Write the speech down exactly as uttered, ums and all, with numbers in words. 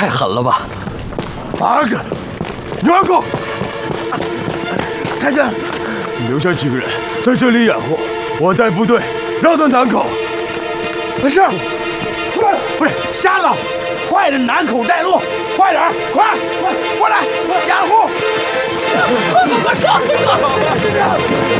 太狠了吧！ 八个，有二个。太监，你留下几个人在这里掩护，我带部队绕到南口。 没事。快，不是瞎了，快着南口带路，快点，快，快过来掩护！ 快快快撤！